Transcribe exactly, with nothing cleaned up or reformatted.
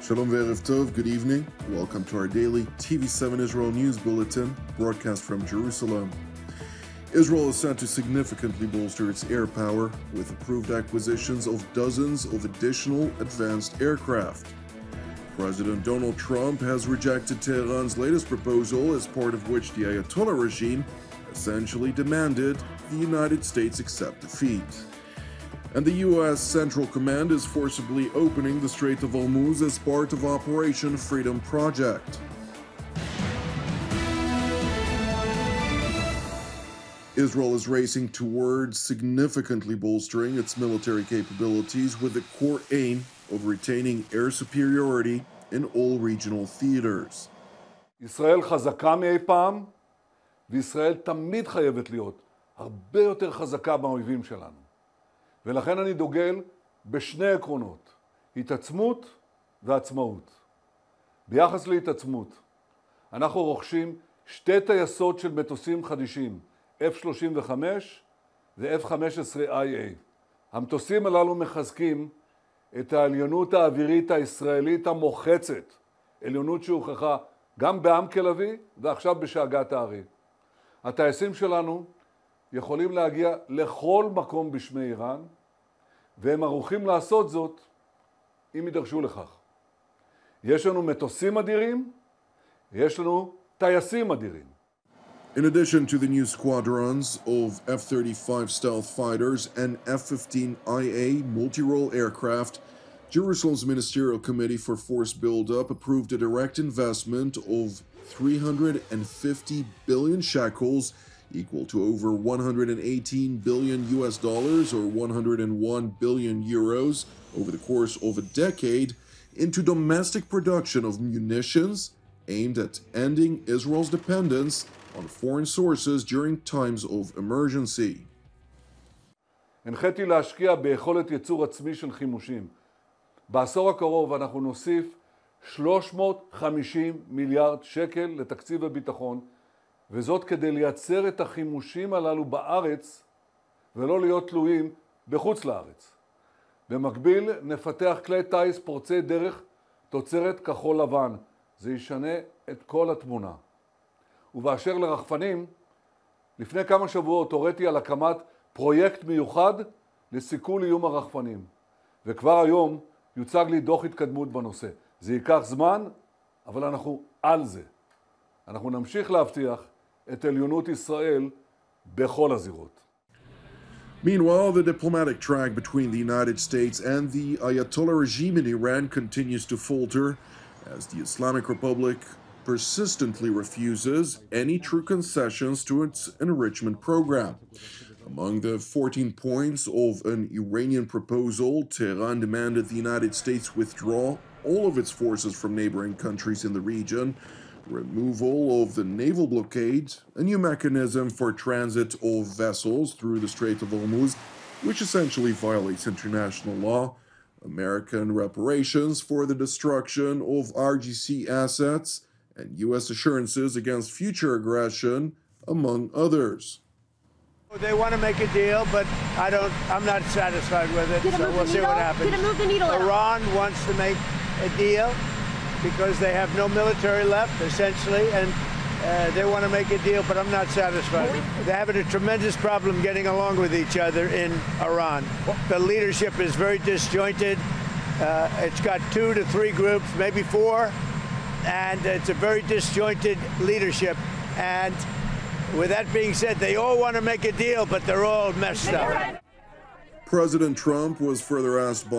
Shalom ve'erev tov, good evening. Welcome to our daily T V seven Israel News Bulletin, broadcast from Jerusalem. Israel is set to significantly bolster its air power with approved acquisitions of dozens of additional advanced aircraft. President Donald Trump has rejected Tehran's latest proposal, as part of which the Ayatollah regime essentially demanded the United States accept defeat. And the U S Central Command is forcibly opening the Strait of Hormuz as part of Operation Freedom Project. Israel is racing towards significantly bolstering its military capabilities with the core aim of retaining air superiority in all regional theaters. ישראל חזקה מאי פעם, וישראל תמיד חייבת להיות הרבה יותר חזקה מהאויבים שלנו. ולכן אני דוגל בשני עקרונות, התעצמות ועצמאות. ביחס להתעצמות, אנחנו רוכשים שתי טייסות של מטוסים חדישים, אף שלושים וחמש ו-אף חמש עשרה איי איי. המטוסים הללו מחזקים את העליונות האווירית הישראלית המוחצת, עליונות שהוכחה גם בעמק לוי ועכשיו בשאגת הארי. הטייסים שלנו יכולים להגיע לכל מקום בשמי איראן, והם ערוכים לעשות זאת אם יידרשו לכך. יש לנו מטוסים אדירים, יש לנו טייסים אדירים. In addition to the new squadrons of F thirty-five stealth fighters and F fifteen I A multi-role aircraft, Jerusalem's Ministerial Committee for Force Buildup approved a direct investment of three hundred fifty billion shekels, equal to over one hundred eighteen billion U S dollars or one hundred one billion euros over the course of a decade, into domestic production of munitions aimed at ending Israel's dependence on foreign sources during times of emergency. הנחיתי להשקיע ביכולת ייצור עצמי של חימושים. בעשור הקרוב אנחנו נוסיף שלוש מאות וחמישים מיליארד שקל לתקציב הביטחון, וזאת כדי לייצר את החימושים הללו בארץ ולא להיות תלויים בחוץ לארץ. במקביל נפתח כלי טייס פורצי דרך תוצרת כחול לבן. זה ישנה את כל התמונה. ובאשר לרחפנים, לפני כמה שבועות הוריתי על הקמת פרויקט מיוחד לסיכול איום הרחפנים. וכבר היום יוצג לי דוח התקדמות בנושא. זה ייקח זמן, אבל אנחנו על זה. אנחנו נמשיך להבטיח את עליונות ישראל בכל הזירות. Meanwhile, the diplomatic track between the United States and the Ayatollah regime in Iran continues to falter as the Islamic Republic persistently refuses any true concessions to its enrichment program. Among the fourteen points of an Iranian proposal, Tehran demanded the United States withdraw all of its forces from neighboring countries in the region, removal of the naval blockade, a new mechanism for transit of vessels through the Strait of Hormuz, which essentially violates international law, American reparations for the destruction of R G C assets, and U S assurances against future aggression, among others. They want to make a deal, but I don't, I'm not satisfied with it, Did it so move we'll the see needle? what happens. Did it move the needle at all? Iran wants to make a deal because they have no military left, essentially, and uh, they want to make a deal, but I'm not satisfied. They're having a tremendous problem getting along with each other in Iran. The leadership is very disjointed. Uh, it's got two to three groups, maybe four, and it's a very disjointed leadership. And with that being said, they all want to make a deal, but they're all messed up. President Trump was further asked by